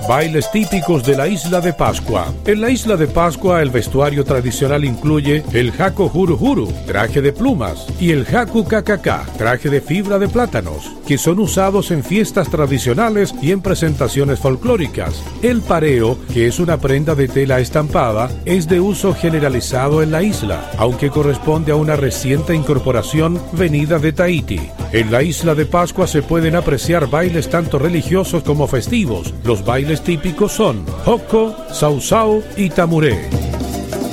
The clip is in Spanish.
Bailes típicos de la Isla de Pascua. En la Isla de Pascua, el vestuario tradicional incluye el jaco huru huru, traje de plumas, y el jacu cacacá, traje de fibra de plátanos, que son usados en fiestas tradicionales y en presentaciones folclóricas. El pareo, que es una prenda de tela estampada, es de uso generalizado en la isla, aunque corresponde a una reciente incorporación venida de Tahití. En la Isla de Pascua se pueden apreciar bailes tanto religiosos como festivos. Los bailes típicos son Hoko, Sausau y Tamuré.